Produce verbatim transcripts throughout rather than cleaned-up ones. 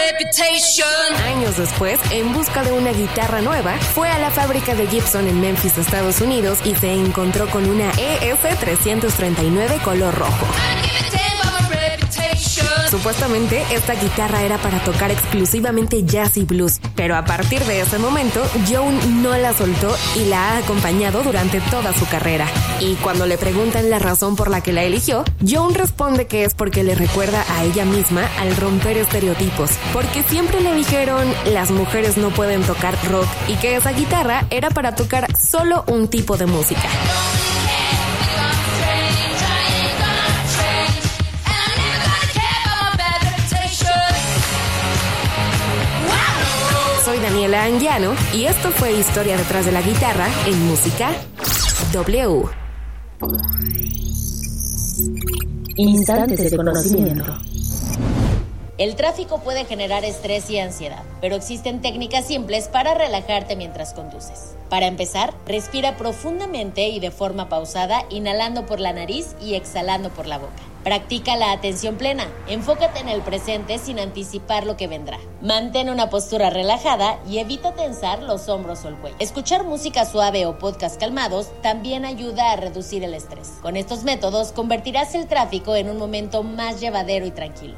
Años después, en busca de una guitarra nueva, fue a la fábrica de Gibson en Memphis, Estados Unidos, y se encontró con una E S trescientos treinta y nueve color rojo. Supuestamente, esta guitarra era para tocar exclusivamente jazz y blues, pero a partir de ese momento, Joan no la soltó y la ha acompañado durante toda su carrera. Y cuando le preguntan la razón por la que la eligió, Joan responde que es porque le recuerda a ella misma al romper estereotipos, porque siempre le dijeron las mujeres no pueden tocar rock y que esa guitarra era para tocar solo un tipo de música. Soy Daniela Anguiano y esto fue Historia detrás de la guitarra en Música W. Instantes de conocimiento. El tráfico puede generar estrés y ansiedad, pero existen técnicas simples para relajarte mientras conduces. Para empezar, respira profundamente y de forma pausada, inhalando por la nariz y exhalando por la boca. Practica la atención plena. Enfócate en el presente sin anticipar lo que vendrá. Mantén una postura relajada y evita tensar los hombros o el cuello. Escuchar música suave o podcast calmados también ayuda a reducir el estrés. Con estos métodos convertirás el tráfico en un momento más llevadero y tranquilo.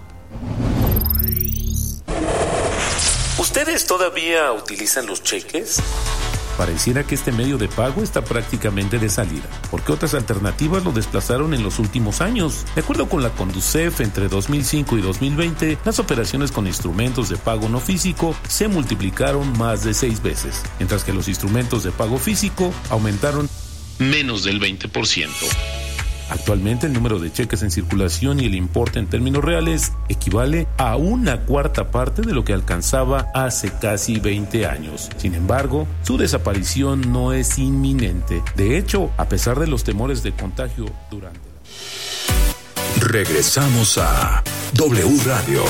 ¿Ustedes todavía utilizan los cheques? Pareciera que este medio de pago está prácticamente de salida, porque otras alternativas lo desplazaron en los últimos años. De acuerdo con la Conducef, entre dos mil cinco y dos mil veinte, las operaciones con instrumentos de pago no físico se multiplicaron más de seis veces, mientras que los instrumentos de pago físico aumentaron menos del veinte por ciento. Actualmente el número de cheques en circulación y el importe en términos reales equivale a una cuarta parte de lo que alcanzaba hace casi veinte años. Sin embargo, su desaparición no es inminente. De hecho, a pesar de los temores de contagio durante la... Regresamos a W Radio.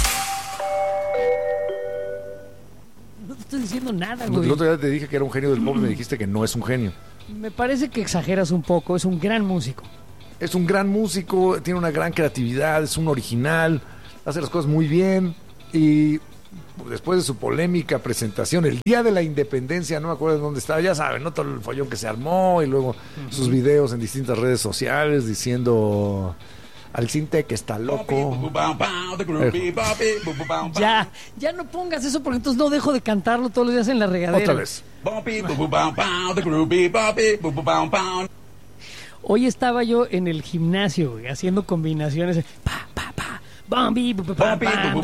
No te estoy diciendo nada, güey. El otro día te dije que era un genio del pop y me dijiste que no es un genio. Me parece que exageras un poco, es un gran músico. Es un gran músico, tiene una gran creatividad, es un original, hace las cosas muy bien y después de su polémica presentación el día de la independencia, no me acuerdo de dónde estaba, ya saben, ¿no? Todo el follón que se armó y luego uh-huh. sus videos en distintas redes sociales diciendo al Cinte que está loco. Ya, ya no pongas eso porque entonces no dejo de cantarlo todos los días en la regadera. Otra vez. Hoy estaba yo en el gimnasio, güey, haciendo combinaciones. Pa, pa, pa, bombi, pa, pa, pa,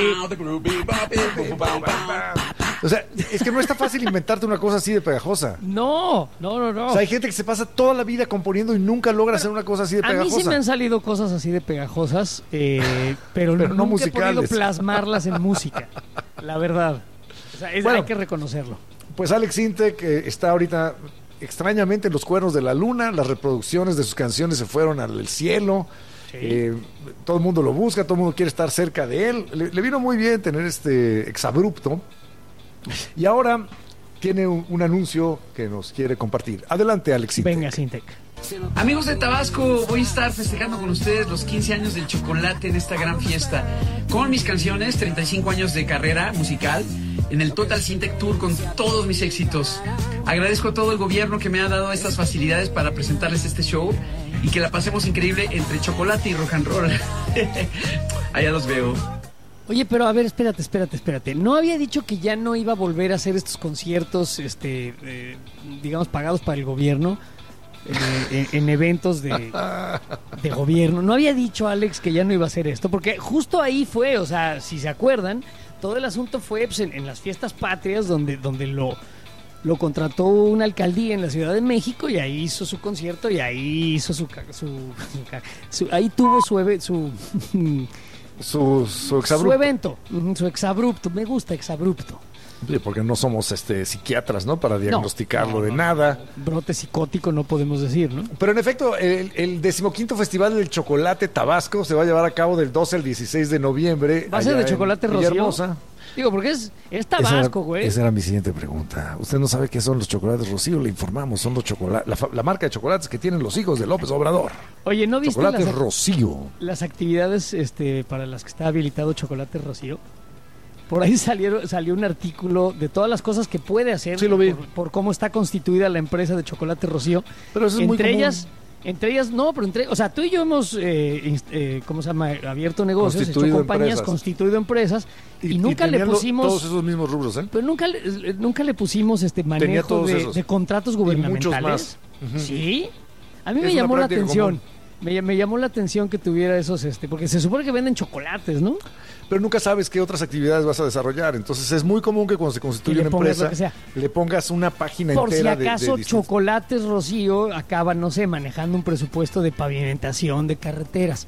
o sea, es que no está fácil inventarte una cosa así de pegajosa. No, no, no, no. O sea, hay gente que se pasa toda la vida componiendo y nunca logra pero, hacer una cosa así de pegajosa. A mí sí me han salido cosas así de pegajosas, eh, pero, pero no nunca musicales. He podido plasmarlas en música, la verdad. O sea, es, bueno, hay que reconocerlo. Pues Alex Sintek eh, está ahorita extrañamente en los cuernos de la luna, las reproducciones de sus canciones se fueron al cielo, sí. eh, todo el mundo lo busca, todo el mundo quiere estar cerca de él, le, le vino muy bien tener este exabrupto y ahora tiene un, un anuncio que nos quiere compartir. Adelante, Alex Sintek. Venga, Sintek. Amigos de Tabasco, voy a estar festejando con ustedes los quince años del chocolate en esta gran fiesta con mis canciones, treinta y cinco años de carrera musical en el Total Sintek Tour con todos mis éxitos. Agradezco a todo el gobierno que me ha dado estas facilidades para presentarles este show y que la pasemos increíble entre chocolate y rock and roll. Allá los veo. Oye, pero a ver, espérate, espérate, espérate. ¿No había dicho que ya no iba a volver a hacer estos conciertos, este, eh, digamos, pagados para el gobierno? En, en, en eventos de, de gobierno. ¿No había dicho Alex que ya no iba a hacer esto? Porque justo ahí fue, o sea, si se acuerdan, todo el asunto fue pues, en, en las fiestas patrias donde, donde lo, lo contrató una alcaldía en la Ciudad de México y ahí hizo su concierto y ahí hizo su... su, su, su ahí tuvo su... su su, su exabrupto. Su evento, su exabrupto. Me gusta exabrupto. Sí, porque no somos este psiquiatras, ¿no? Para diagnosticarlo no, no, de no, nada. No. Brote psicótico no podemos decir, ¿no? Pero en efecto, el, el decimoquinto Festival del Chocolate Tabasco se va a llevar a cabo del doce al dieciséis de noviembre. ¿Va a ser de chocolate Rocío? Digo, porque es, es Tabasco, güey. Esa, esa era mi siguiente pregunta. Usted no sabe qué son los chocolates Rocío, le informamos. Son los chocolates, la, la marca de chocolates que tienen los hijos de López Obrador. Oye, ¿no viste Chocolates las, Rocío. las actividades este, para las que está habilitado Chocolate Rocío? por ahí salió, salió un artículo de todas las cosas que puede hacer sí, lo vi. Por, por cómo está constituida la empresa de Chocolate Rocío. Pero eso es entre muy ellas, entre ellas, no, pero entre, o sea, tú y yo hemos, eh, inst, eh, ¿cómo se llama? Abierto negocios, hecho compañías, empresas. constituido empresas y, y nunca y le pusimos todos esos mismos rubros, ¿eh? Pero nunca, nunca le pusimos este manejo de, de contratos gubernamentales. Uh-huh. Sí, a mí es me llamó la atención. Me, me llamó la atención que tuviera esos, este, porque se supone que venden chocolates, ¿no? Pero nunca sabes qué otras actividades vas a desarrollar. Entonces es muy común que cuando se constituye una empresa le pongas una página Por entera si acaso, de, de Chocolates Rocío acaba, no sé, manejando un presupuesto de pavimentación de carreteras.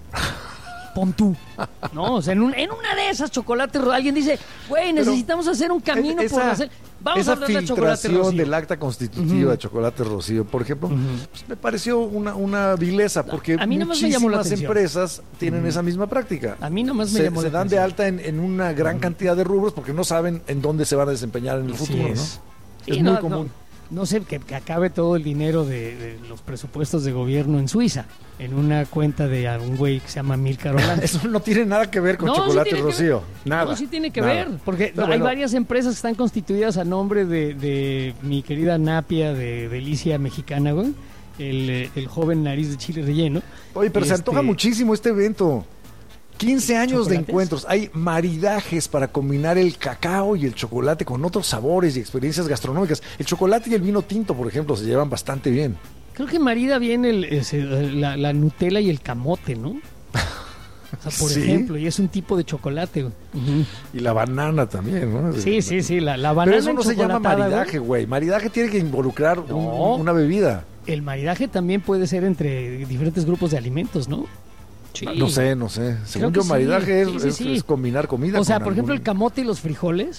Pon tú, ¿no? O sea, en, un, en una de esas Chocolates Rocío, alguien dice, güey, necesitamos hacer un camino esa, por hacer... Vamos esa a hablar de Chocolate filtración Rocío. del acta constitutiva uh-huh. de Chocolate Rocío, por ejemplo, uh-huh. pues me pareció una, una vileza, porque a mí muchísimas empresas tienen uh-huh. esa misma práctica. A mí nomás me se, llamó se la dan atención. de alta en, en una gran uh-huh. cantidad de rubros porque no saben en dónde se van a desempeñar en el Así futuro, es. ¿no? Sí, es no, muy común. No. No sé, que, que acabe todo el dinero de, de los presupuestos de gobierno en Suiza, en una cuenta de un güey que se llama Milcar Holanda. Eso no tiene nada que ver con no, Chocolate sí Rocío. Nada. No, sí tiene que nada. ver, porque Pero hay bueno. varias empresas que están constituidas a nombre de, de mi querida Napia de Delicia Mexicana, güey, el, el joven nariz de chile relleno. Oye, pero este... se antoja muchísimo este evento. quince años de encuentros, hay maridajes para combinar el cacao y el chocolate con otros sabores y experiencias gastronómicas. El chocolate y el vino tinto, por ejemplo, se llevan bastante bien. Creo que marida bien el, ese, la, la Nutella y el camote, ¿no? O sea, por ¿Sí? ejemplo, y es un tipo de chocolate. Uh-huh. Y la banana también, ¿no? Sí, sí, sí, la, la banana. Pero eso no se llama maridaje, güey. Maridaje tiene que involucrar no. un, una bebida. El maridaje también puede ser entre diferentes grupos de alimentos, ¿no? Sí. No sé, no sé. Según yo, sí. maridaje sí, es, sí, es, sí. es combinar comida. O sea, con por ejemplo, algún... el camote y los frijoles.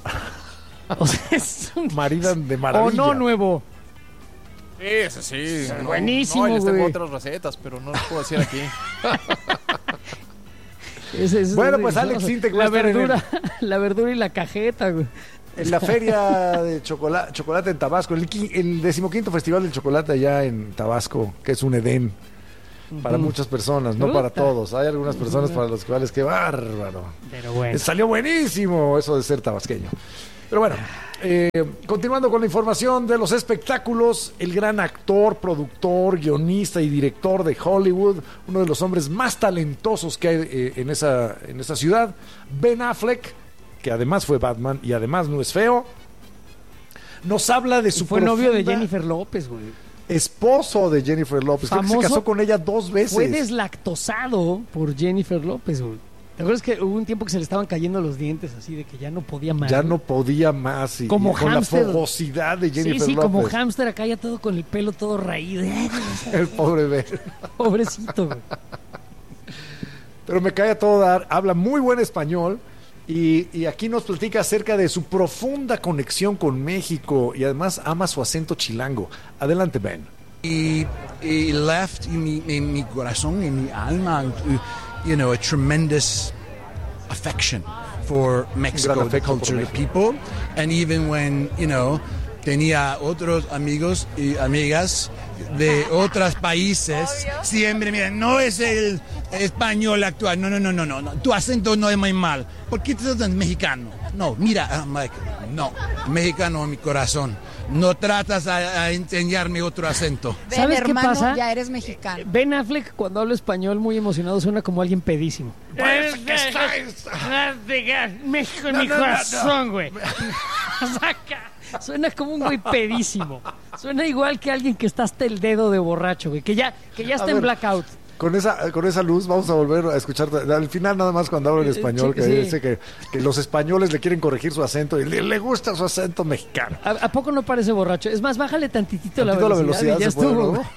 O sea, es un... maridan de maravilla. O no, nuevo. Sí, ese sí. No, buenísimo, no, les tengo güey. otras recetas, pero no las puedo decir aquí. ese, ese, bueno, ese, pues Alex Sintek la verdura, el... la verdura y la cajeta, güey. En la feria de chocolate, chocolate en Tabasco, el, el decimoquinto festival del chocolate allá en Tabasco, que es un Edén para uh-huh. muchas personas, no para todos. Hay algunas personas uh-huh. para las cuales, qué bárbaro. Pero bueno. Salió buenísimo eso de ser tabasqueño. Pero bueno, eh, continuando con la información de los espectáculos, el gran actor, productor, guionista y director de Hollywood, uno de los hombres más talentosos que hay eh, en, esa, en esa ciudad, Ben Affleck, que además fue Batman y además no es feo, nos habla de su y fue profunda... novio de Jennifer López, güey. Esposo de Jennifer López. Creo que se casó con ella dos veces. Fue deslactosado por Jennifer López, güey. ¿Te acuerdas que hubo un tiempo que se le estaban cayendo los dientes así de que ya no podía más? Ya no podía más. Y, como y con hámster. la fogosidad de Jennifer López. Sí, sí, López. Como hámster acá ya todo con el pelo todo raído. El pobre Ben. Pobrecito, güey. Pero me cae a todo dar. Habla muy buen español. Y, y aquí nos platica acerca de su profunda conexión con México y además ama su acento chilango. Adelante, Ben. Y, y left en mi, en mi corazón, en mi alma, you know, a tremendous affection for Mexico, the culture, the people, and even when, you know, tenía otros amigos y amigas de otros países, siempre miren, no es el español actual, no, no, no, no, no, no. Tu acento no es muy mal, ¿por qué te tratas mexicano? No, mira, uh, Mike, no, mexicano en mi corazón. No tratas a, a enseñarme otro acento. Ben, ¿Sabes hermano, qué pasa? Ya eres mexicano. Ben Affleck, cuando habla español muy emocionado, suena como alguien pedísimo. México en mi corazón, güey. Suena como un güey pedísimo. Suena igual que alguien que está hasta el dedo de borracho, güey. Que ya, que ya está a en ver, blackout. Con esa, con esa luz vamos a volver a escuchar al final nada más cuando hablo en español, que sí. dice que, que los españoles le quieren corregir su acento y le, le gusta su acento mexicano. ¿A, ¿A poco no parece borracho? Es más, bájale tantitito la velocidad, la velocidad y ya estuvo. ¿No?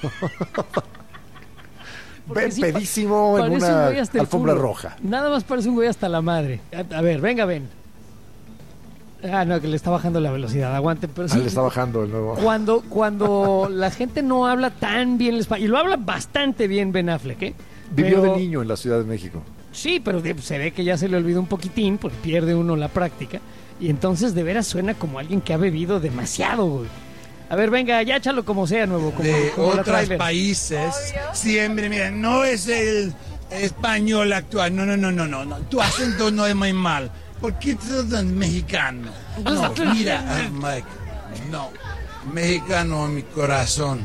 Ven sí, pedísimo en una un alfombra roja. Nada más parece un güey hasta la madre. A, a ver, venga, ven. Ah, no, que le está bajando la velocidad, aguante. Pero sí, ah, le está bajando el nuevo. Cuando, cuando la gente no habla tan bien el español, y lo habla bastante bien Ben Affleck, ¿eh? Vivió pero, de niño en la Ciudad de México. Sí, pero se ve que ya se le olvidó un poquitín, porque pierde uno la práctica. Y entonces de veras suena como alguien que ha bebido demasiado, güey. A ver, venga, ya échalo como sea, nuevo. Como, de como otros países, siempre, miren, no es el español actual, no, no, no, no, no, no. Tu acento no es muy mal, ¿por qué tratan mexicano? No, mira, Mike, no, mexicano a mi corazón.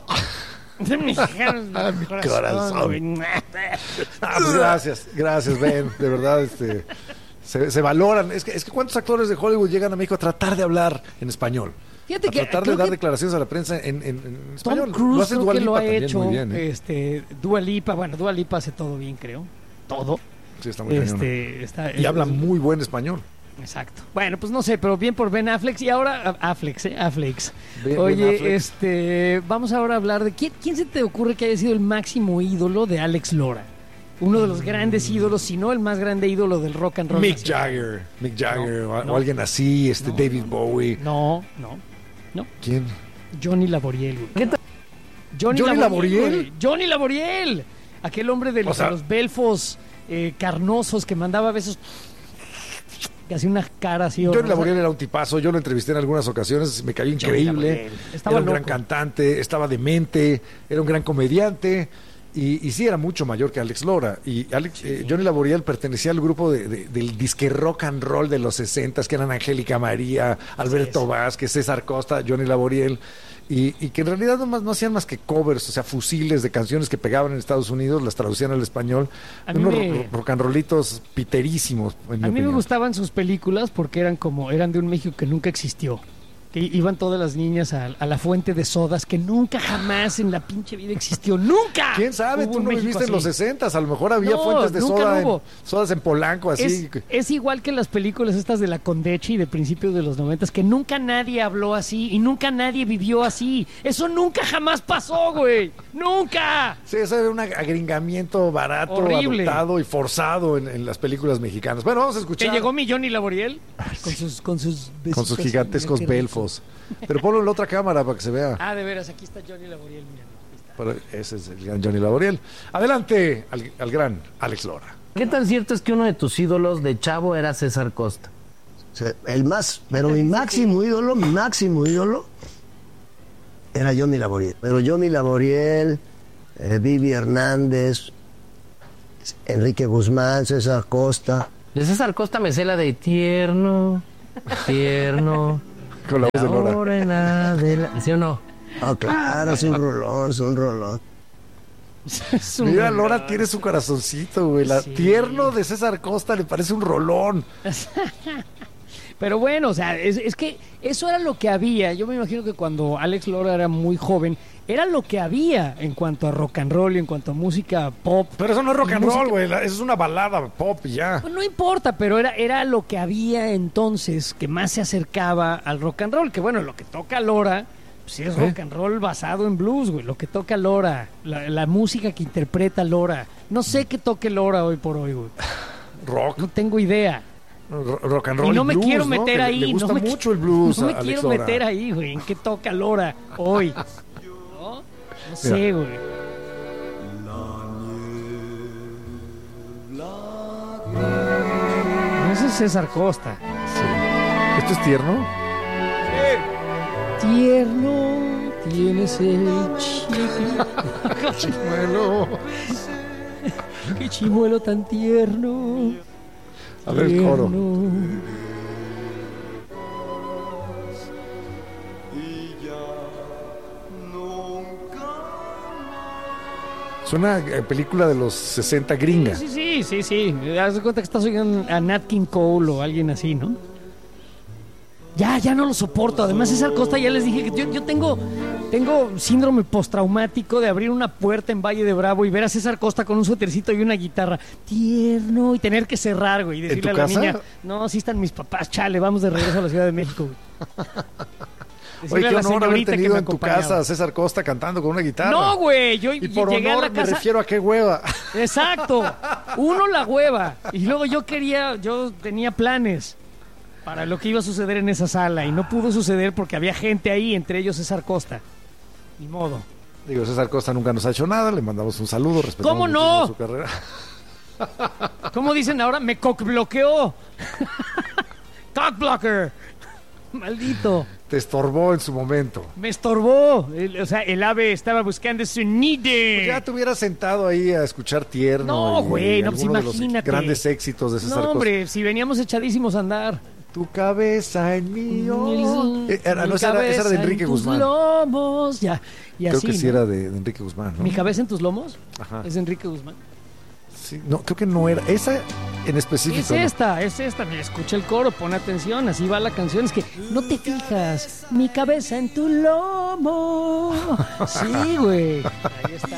Mexicano a mi corazón. Ah, pues gracias, gracias, Ben, de verdad, este, se, se valoran. Es que, es que ¿cuántos actores de Hollywood llegan a México a tratar de hablar en español? Fíjate a que tratar de dar declaraciones a la prensa en, en, en español. Tom Cruise lo hace creo Dua que Lipa lo ha también hecho, muy bien, ¿eh? este, Dua Lipa, bueno, Dua Lipa hace todo bien, creo, todo. Sí, está muy este, está, Y es, habla muy buen español. Exacto. Bueno, pues no sé, pero bien por Ben Affleck. Y ahora, Affleck, ¿eh? Affleck. Ben, Oye, Ben Affleck. este, vamos ahora a hablar de ¿quién, quién se te ocurre que haya sido el máximo ídolo de Alex Lora? Uno de los grandes ídolos, si no el más grande ídolo del rock and roll. Mick nacional. Jagger, Mick Jagger, No, o, no. o alguien así, este No, David no, Bowie. No, no, no. ¿Quién? Johnny Laboriel, güey. ¿Qué tal? Johnny, ¿Johnny Laboriel. Laboriel? güey. Johnny Laboriel. Aquel hombre de los, O sea- de los belfos eh, carnosos que mandaba besos. Que hacía una cara así. Johnny horrorosa. Laboriel era un tipazo, yo lo entrevisté en algunas ocasiones, me cayó Johnny increíble. Laboriel. Estaba Era un gran loco. cantante, estaba demente, era un gran comediante. Y, y sí, era mucho mayor que Alex Lora. Y Alex, eh, Johnny Laboriel pertenecía al grupo de, de- del disque rock and roll de los sesentas, que eran Angélica María, Alberto Vázquez, César Costa, Johnny Laboriel. Y, y que en realidad no, más, no hacían más que covers, o sea, fusiles de canciones que pegaban en Estados Unidos, las traducían al español. A mí Unos me- ro- rock and rollitos piterísimos, en mi A mí me opinión. gustaban sus películas porque eran como eran de un México que nunca existió. Que iban todas las niñas a, a la fuente de sodas que nunca jamás en la pinche vida existió. ¡Nunca! ¿Quién sabe? Hubo Tú un no México viviste en los así. sesentas, a lo mejor había No, fuentes de nunca soda en, hubo. sodas en Polanco, así. Es, es igual que las películas estas de la Condechi de principios de los noventas, que nunca nadie habló así y nunca nadie vivió así. Eso nunca jamás pasó, güey. ¡Nunca! Sí, eso era un agringamiento barato, Horrible. adoptado y forzado en, en las películas mexicanas. Bueno, vamos a Que escuchar llegó mi Johnny Laboriel con sus con sus con besitos sus así, gigantescos mira qué rico. belfos. Pero ponlo en la otra cámara para que se vea. Ah, de veras, aquí está Johnny Laboriel, mira. Aquí está. Pero ese es el gran Johnny Laboriel. Adelante al, al gran Alex Lora. ¿Qué tan cierto es que uno de tus ídolos de chavo era César Costa? O sea, el más, pero mi máximo ídolo, mi máximo ídolo era Johnny Laboriel. Pero Johnny Laboriel, eh, Vivi Hernández, Enrique Guzmán, César Costa. De César Costa me sé la de tierno, tierno. Con la voz de Lora. ahora en adelante. ¿Sí o no? Ah, claro, es un rolón, es un rolón. Es un Mira, rolón. Lora tiene su corazoncito, güey. La Sí. tierno de César Costa le parece un rolón. Pero bueno, o sea, es, es que eso era lo que había. Yo me imagino que cuando Alex Lora era muy joven, era lo que había en cuanto a rock and roll y en cuanto a música pop. Pero eso no es rock and Música- roll, güey. la- Eso es una balada pop y ya. Pues no importa, pero era, era lo que había entonces que más se acercaba al rock and roll. Que bueno, lo que toca Lora, pues sí es rock and roll basado en blues, güey. Lo que toca Lora, la, la música que interpreta Lora. No sé qué toque Lora hoy por hoy, güey. Rock. No tengo idea. Ro- Rock and roll Y no me blues, quiero ¿no? meter Que le- ahí. Le gusta no me mucho qui- el blues No me a Alex quiero Lora. meter ahí, güey. ¿En qué toca Lora hoy? ¿No? No sé, güey. Ese es César Costa. ¿Esto es tierno? Tierno tienes el chiquito. Chimuelo. Qué chimuelo tan tierno. A ver el coro. Tierno. Es una eh, película de los sesenta gringa. Sí, sí, sí, sí. Haz de cuenta que estás oyendo a Nat King Cole o alguien así, ¿no? Ya, ya no lo soporto. Además, César Costa, ya les dije que yo, yo tengo, tengo síndrome postraumático de abrir una puerta en Valle de Bravo y ver a César Costa con un suétercito y una guitarra tierno y tener que cerrar, güey, y decirle tu a la casa? niña, no, sí están mis papás, chale, vamos de regreso a la Ciudad de México, güey. Oye, Decirle a qué la honor haber señorita que tenido me en tu acompañaba. casa a César Costa cantando con una guitarra. No, güey, yo Y por llegué honor a la me casa. refiero a qué hueva. Exacto. Uno la hueva. Y luego yo quería, yo tenía planes para lo que iba a suceder en esa sala. Y no pudo suceder porque había gente ahí, entre ellos César Costa. Ni modo. Digo, César Costa nunca nos ha hecho nada, le mandamos un saludo, respetamos ¿Cómo muchísimo no? su carrera. ¿Cómo dicen ahora? Me cockbloqueó. Cockblocker. Maldito. te estorbó en su momento. Me estorbó. El- o sea, el ave estaba buscando su nido. Pues ya te hubieras sentado ahí a escuchar Tierno. No, y güey, no, pues alguno de los imagínate. grandes éxitos de César No, Costa. hombre, si veníamos echadísimos a andar. Tu cabeza en mí. oh. Eh, era- no, esa era, esa era de Enrique en tus Guzmán. lomos, ya. Y Creo así, que sí ¿no? era de, de Enrique Guzmán, ¿no? Mi cabeza en tus lomos. Ajá. Es de Enrique Guzmán. Sí, no, creo que no era. Esa en específico. Es no. esta, es esta. Mira, escucha el coro, pon atención, así va la canción. Es que no te fijas. Mi cabeza en tu lomo. Sí, güey. Ahí está.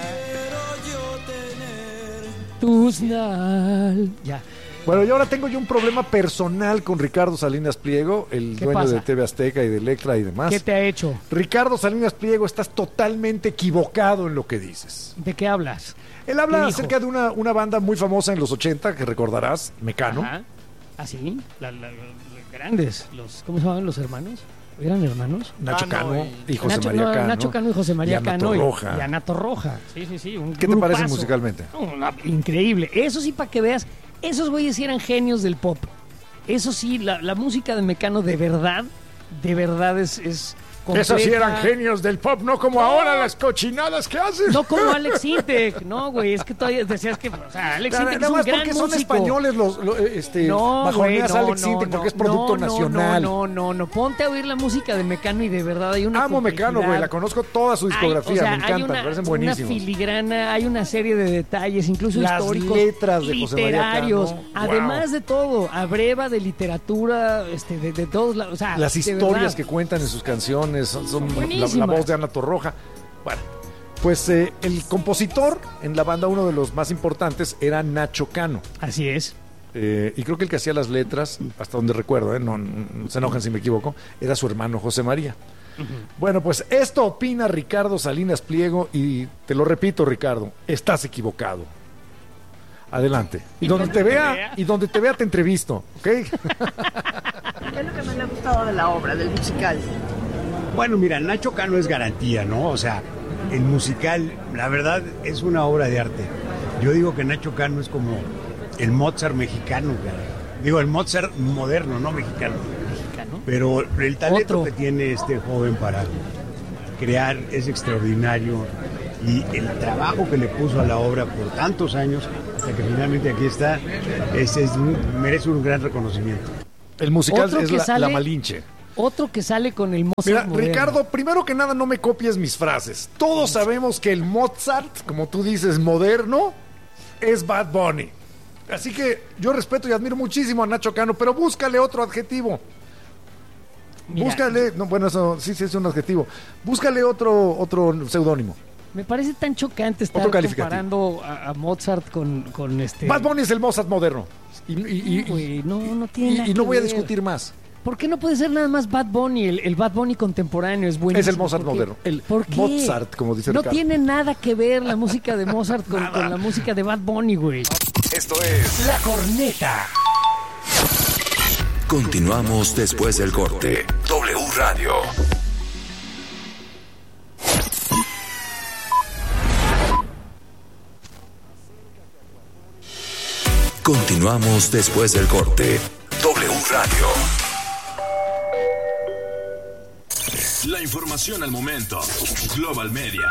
Tus nal. Ya. Bueno, y ahora tengo yo un problema personal con Ricardo Salinas Pliego, el ¿Qué dueño pasa? de T V Azteca y de Electra y demás. ¿Qué te ha hecho? Ricardo Salinas Pliego, estás totalmente equivocado en lo que dices. ¿De qué hablas? Él habla ¿Qué dijo? acerca de una, una banda muy famosa en los ochenta, que recordarás, Mecano. Ajá. ¿Ah, sí? La- la- la- grandes. Los, ¿Cómo se llamaban los hermanos? ¿Eran hermanos? Nacho Cano Cano y- y José Nacho, María no, Cano. Nacho Cano y José María y Ana Cano. Torroja. Y, y Ana Torroja. Sí, sí, sí. Un ¿Qué te parece grupazo. musicalmente? Una- increíble. Eso sí, para que veas, esos güeyes sí eran genios del pop. Eso sí, la, la música de Mecano de verdad, de verdad es, es Esos sí completa. eran genios del pop, no como ahora las cochinadas que hacen. No como Alex Intec, no, güey, es que todavía decías que, o sea, Alex Nada, Intec nada es un más gran porque son músico. españoles los, lo- este, No, güey, bajoneas no, a Alex no, Intec no, porque es producto no, no, nacional. No, no, no, no, ponte a oír la música de Mecano y de verdad hay una Amo Mecano, güey, la complejidad. conozco toda su discografía, Hay- o sea, me hay encanta, una, me parecen una buenísimos. filigrana, hay una serie de detalles, incluso Las históricos, letras de José María literarios, Cano, además wow. de todo, abreva de literatura, este, de, de todos lados, o sea, Las de historias verdad. que cuentan en sus canciones son, son la, la buenísimas. voz de Ana Torroja. Bueno, pues eh, el compositor en la banda, uno de los más importantes, era Nacho Cano. Así es. Eh, y creo que el que hacía las letras, hasta donde recuerdo, eh, no, no se enojen si me equivoco, era su hermano José María. Bueno, pues esto opina Ricardo Salinas Pliego y te lo repito, Ricardo, estás equivocado. Adelante. Y donde te vea, y donde te vea te entrevisto, ¿ok? ¿Qué es lo que más le ha gustado de la obra, del musical? Bueno, mira, Nacho Cano es garantía, ¿no? O sea, el musical, la verdad, es una obra de arte. Yo digo que Nacho Cano es como el Mozart mexicano, cara. Digo, el Mozart moderno, no mexicano. Mexicano. Pero el talento Otro. que tiene este joven para crear es extraordinario. Y el trabajo que le puso a la obra por tantos años, hasta que finalmente aquí está, es, es un- merece un gran reconocimiento. El musical Otro es que la, sale- la Malinche. Otro que sale con el Mozart Mira, moderno. Ricardo, primero que nada no me copies mis frases. Todos sabemos que el Mozart, como tú dices, moderno, es Bad Bunny. Así que yo respeto y admiro muchísimo a Nacho Cano, pero búscale otro adjetivo. Mira, Búscale, no, bueno, eso sí, sí es un adjetivo. Búscale otro, otro seudónimo. Me parece tan chocante estar Otro calificativo. comparando a, a Mozart con, con este... Bad Bunny es el Mozart moderno. Y, y- y- No, güey, no, no tiene y- nada y no que voy a ver. discutir más. ¿Por qué no puede ser nada más Bad Bunny? El, el Bad Bunny contemporáneo es buenísimo. Es el Mozart ¿Por qué? moderno. El ¿Por qué? Mozart, como dice No Ricardo. tiene nada que ver la música de Mozart con, con la música de Bad Bunny, güey. Esto es La Corneta. Continuamos después del corte. W Radio. Continuamos después del corte. W Radio. La información al momento. Global Media.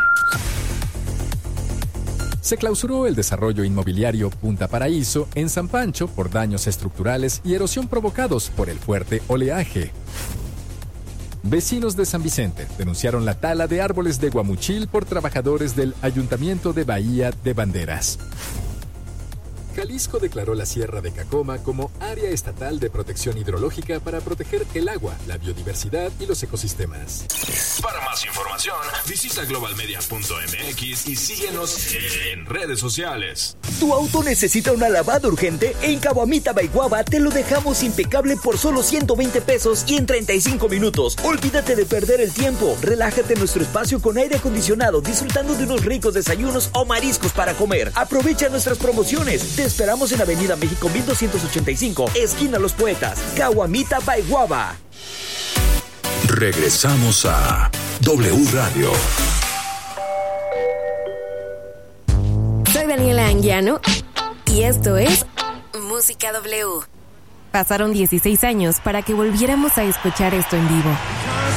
Se clausuró el desarrollo inmobiliario Punta Paraíso en San Pancho por daños estructurales y erosión provocados por el fuerte oleaje. Vecinos de San Vicente denunciaron la tala de árboles de guamuchil por trabajadores del Ayuntamiento de Bahía de Banderas. Jalisco declaró la Sierra de Cacoma como área estatal de protección hidrológica para proteger el agua, la biodiversidad y los ecosistemas. Para más información, visita global media punto m x y síguenos en redes sociales. ¿Tu auto necesita una lavada urgente? En Caguamita by Guava te lo dejamos impecable por solo ciento veinte pesos y en treinta y cinco minutos. Olvídate de perder el tiempo. Relájate en nuestro espacio con aire acondicionado, disfrutando de unos ricos desayunos o mariscos para comer. Aprovecha nuestras promociones. Te esperamos en Avenida México mil doscientos ochenta y cinco, esquina Los Poetas. Caguamita by Guava. Regresamos a W Radio. Soy Daniela Anguiano y esto es Música W. Pasaron dieciséis años para que volviéramos a escuchar esto en vivo.